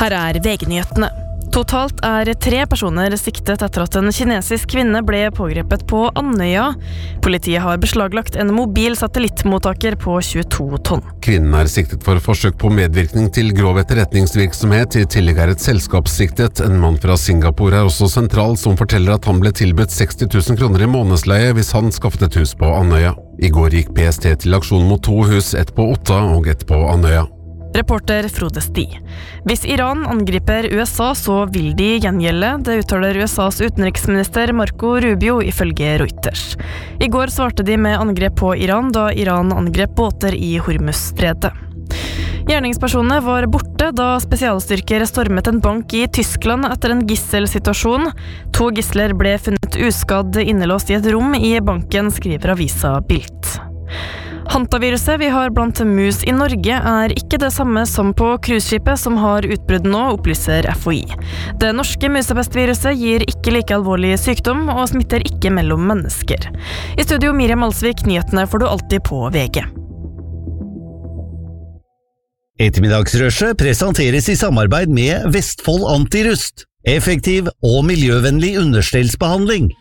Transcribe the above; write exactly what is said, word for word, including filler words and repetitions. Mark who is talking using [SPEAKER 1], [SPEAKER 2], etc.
[SPEAKER 1] Her er V G-nyhetene. Totalt er tre personer siktet etter at en kinesisk kvinne ble pågrepet på Andøya. Politiet har beslaglagt en mobil satellittmottaker på tjueto tonn.
[SPEAKER 2] Kvinnen er siktet for forsøk på medvirkning til grov etterretningsvirksomhet. I tillegg er et selskap siktet. En mann fra Singapore er også sentral, som forteller at han ble tilbudt seksti tusen kroner i månedsleie hvis han skaffet et hus på Andøya. I går gikk P S T til aksjon mot to hus, ett på Otta og ett på Andøya.
[SPEAKER 1] Reporter Frode Sti. Hvis Iran angriper U S A, så vil de gjengjelde. Det uttaler U S A's utenriksminister Marco Rubio ifølge Reuters. I går svarte de med angrep på Iran da Iran angrep båter i Hormuzstredet. Gjerningspersonene var borte da spesialstyrker stormet en bank i Tyskland etter en gisselsituasjon. To gisler ble funnet uskadd innelåst i et rom i banken, skriver avisa Bild. Hantaviruset vi har blant mus i Norge er ikke det samme som på cruiseskipet som har utbrudd nå, opplyser F H I. Det norske musepestviruset gir ikke like alvorlig sykdom og smitter ikke mellom mennesker. I studio Miriam Alsvik, nyhetene får du alltid på V G.
[SPEAKER 3] Ettermiddagsrushet presenteres i samarbeid med Vestfold Antirust. Effektiv og miljøvennlig understellsbehandling.